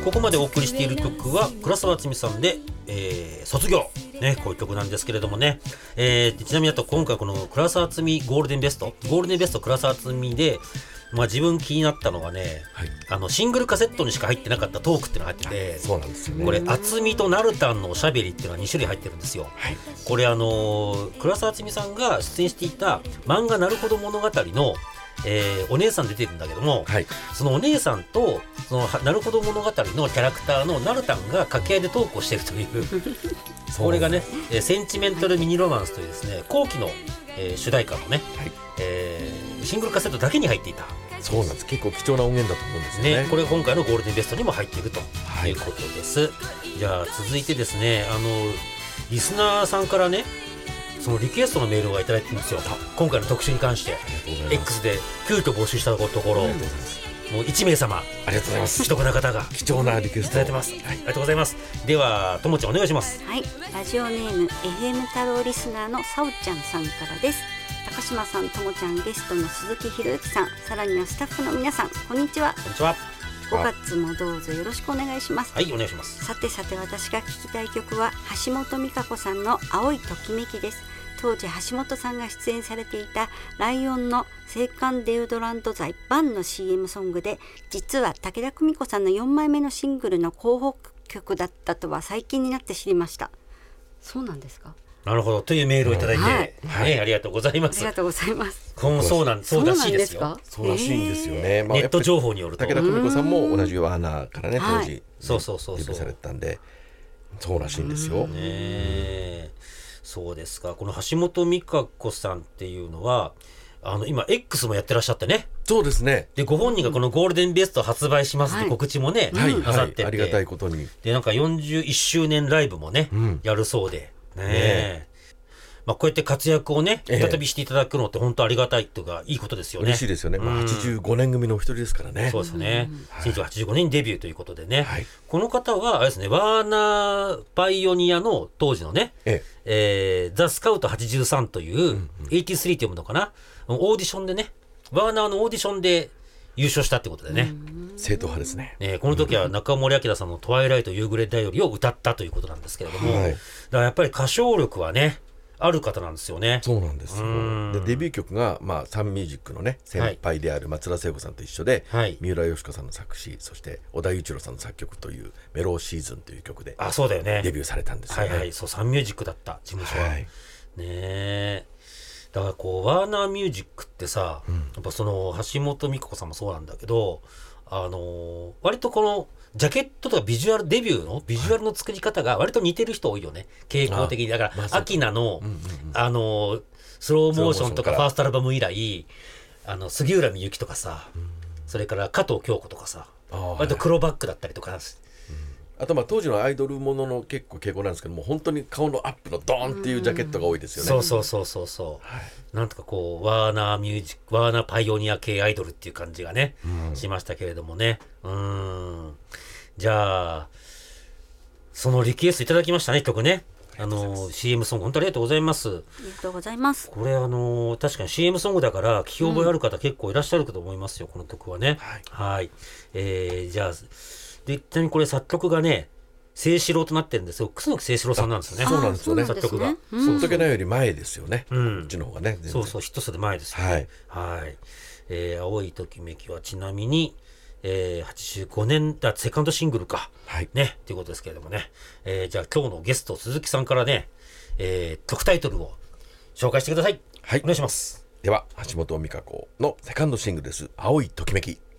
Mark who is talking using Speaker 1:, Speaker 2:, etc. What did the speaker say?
Speaker 1: ここまでお送りしている曲は倉沢敦美さんで、卒業、ね、こういう曲なんですけれどもね、ちなみにあと今回この倉沢敦美ゴールデンベスト倉沢敦美で、自分気になったのがね、シングルカセットにしか入ってなかったトークっていうのが入ってて、
Speaker 2: そうなんですよね。
Speaker 1: これ渥美とナルタンのおしゃべりっていうのは2種類入ってるんですよ。これ倉沢敦美さんが出演していた漫画なるほど物語のお姉さん出てるんだけども、そのお姉さんとそのなるほど物語のキャラクターのナルタンが掛け合いでトークをしているというこれがね、センチメンタルミニロマンスというですね、後期の、主題歌のね、シングルカセットだけに入っていた。
Speaker 2: そうなんです。結構貴重な音源だと思うんですよね。
Speaker 1: これ今回のゴールデンベストにも入っているということです、じゃあ続いてですね、リスナーさんからね、そのリクエストのメールがいただいてるんですよ。今回の特集に関して X で急遽募集したところ、もう1名様、
Speaker 2: ありがとうございます。
Speaker 1: 既得な方が
Speaker 2: 貴重なリクエスト
Speaker 1: いただいてます、ありがとうございます。ではともちゃんお願いします。
Speaker 3: ラジオネーム FM 太郎リスナーのさおちゃんさんからです。高島さん、ともちゃん、ゲストの鈴木ひろゆきさん、さらにはスタッフの皆さん、こんにちは。
Speaker 1: こんにちは。
Speaker 3: 5月もどうぞよろしくお願いします。
Speaker 1: お願いします。
Speaker 3: さて私が聞きたい曲は橋本美香子さんの青いときめきです。当時橋本さんが出演されていたライオンの制汗デオドラント剤バンの CM ソングで、実は武田久美子さんの4枚目のシングルの候補曲だったとは最近になって知りました。そうなんですか。
Speaker 1: なるほど、というメールをいただいて、ありがとうございます。
Speaker 3: ありがとうございます。
Speaker 1: そうらしいですよ。
Speaker 2: そうらしいんですよね。
Speaker 1: ネット情報によると
Speaker 2: 武田久美子さんも同じワーナーからね、当時デビューされてたんで、そうらしいんですよ。
Speaker 1: そうですか。この橋本美香子さんっていうのは今 X もやってらっしゃってね。
Speaker 2: そうですね。
Speaker 1: でご本人がこのゴールデンベスト発売しますって告知もね、なさってて、
Speaker 2: ありがたいことに。
Speaker 1: でなんか41周年ライブもね、やるそうでね。こうやって活躍をね再びしていただくのって本当ありがたいというか、いいことですよね。
Speaker 2: 嬉しいですよね。85年組のお一人ですからね。
Speaker 1: そうですね。1985年にデビューということでね、この方はあれですね、ワーナーパイオニアの当時のね、ザ・スカウト83という83って読むのかな、オーディションでね、ワーナーのオーディションで優勝したってことでね、
Speaker 2: 正統派ですね。
Speaker 1: この時は中森明菜さんのトワイライト夕暮れだよりを歌ったということなんですけれども、だからやっぱり歌唱力はねある方なんですよね。
Speaker 2: そうなんですよ。でデビュー曲が、サンミュージックのね先輩である松田聖子さんと一緒で、三浦佳子さんの作詞、そして小田裕一郎さんの作曲というメローシーズンという曲で
Speaker 1: そうだよね、
Speaker 2: デビューされたんですよね。
Speaker 1: そう、サンミュージックだった事務所は、だからこうワーナーミュージックってさ、やっぱその橋本美子さんもそうなんだけど、割とこのジャケットとかデビューのビジュアルの作り方が割と似てる人多いよね、傾向的に。だからアキナのスローモーションとかファーストアルバム以来、杉浦みゆきとかさ、それから加藤京子とかさ、割と黒バックだったりとか、
Speaker 2: あと当時のアイドルものの結構傾向なんですけども、本当に顔のアップのドーンっていうジャケットが多いですよね。そうなんとかこうワーナーパイオニア系アイドルっていう感じがね、しましたけれどもね。じゃあそのリクエストいただきましたね、曲ね。CM ソング本当ありがとうございます。
Speaker 3: ありがとうございます。
Speaker 1: これ確かに CM ソングだから聞き覚えある方結構いらっしゃると思いますよ、この曲はね。じゃあでちなみにこれ作曲がね清志郎となってるんですよ。楠木清志郎さんなんですよね。
Speaker 2: そうなんですよね。
Speaker 1: 作曲が
Speaker 2: ほっとけないより前ですよね、こっちの方がね。
Speaker 1: そうヒット数で前ですよね。青いときめきはちなみに85年だ、セカンドシングルか、ねということですけれどもね、じゃあ今日のゲスト鈴木さんからね、曲タイトルを紹介してください。お願いします。
Speaker 2: では橋本美香子のセカンドシングルです。青いときめき。